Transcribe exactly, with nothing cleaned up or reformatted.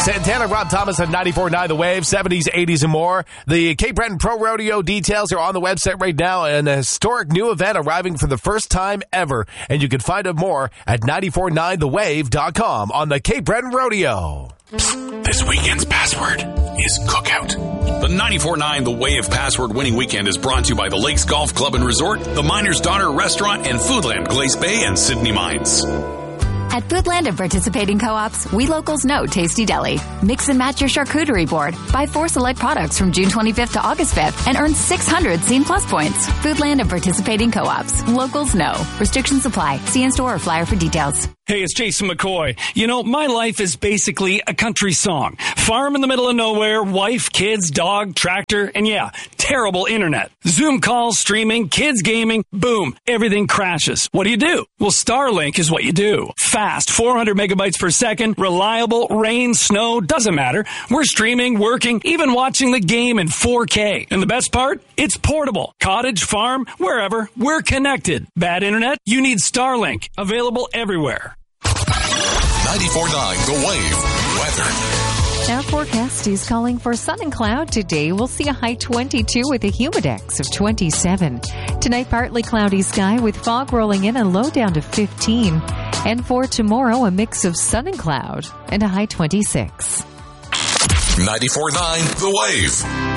Santana, Rob Thomas on ninety-four point nine The Wave, seventies, eighties, and more. The Cape Breton Pro Rodeo details are on the website right now. An historic new event arriving for the first time ever. And you can find out more at nine four nine the wave dot com on the Cape Breton Rodeo. Psst, this weekend's password is Cookout. The ninety-four point nine The Wave Password Winning Weekend is brought to you by the Lakes Golf Club and Resort, the Miner's Daughter Restaurant, and Foodland, Glace Bay, and Sydney Mines. At Foodland and participating co-ops, we locals know Tasty Deli. Mix and match your charcuterie board. Buy four select products from June twenty-fifth to August fifth and earn six hundred Scene Plus points. Foodland and participating co-ops. Locals know. Restrictions apply. See in-store or flyer for details. Hey, it's Jason McCoy. You know, my life is basically a country song. Farm in the middle of nowhere, wife, kids, dog, tractor, and yeah, terrible internet. Zoom calls, streaming, kids gaming, boom, everything crashes. What do you do? Well, Starlink is what you do. Fast, four hundred megabytes per second, reliable, rain, snow, doesn't matter. We're streaming, working, even watching the game in four K. And the best part? It's portable. Cottage, farm, wherever, we're connected. Bad internet? You need Starlink. Available everywhere. ninety-four point nine The Wave. Weather. Our forecast is calling for sun and cloud today. We'll see a high twenty-two with a humidex of twenty-seven. Tonight, partly cloudy sky with fog rolling in and low down to fifteen. And for tomorrow, a mix of sun and cloud and a high twenty-six. ninety-four point nine The Wave.